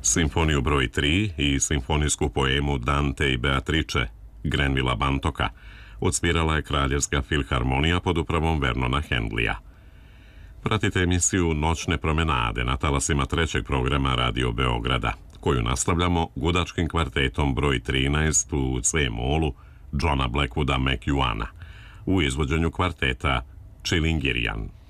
Simfoniju broj 3 i simfonijsku poemu Dante i Beatrice Grenvilla Bantoka odsvirala je Kraljevska filharmonija pod upravom Vernona Handlija. Pratite emisiju Noćne promenade na talasima trećeg programa Radio Beograda, koju nastavljamo gudačkim kvartetom broj 13 u C-molu Johna Blackwooda McEwana u izvođenju kvarteta Chilingirian.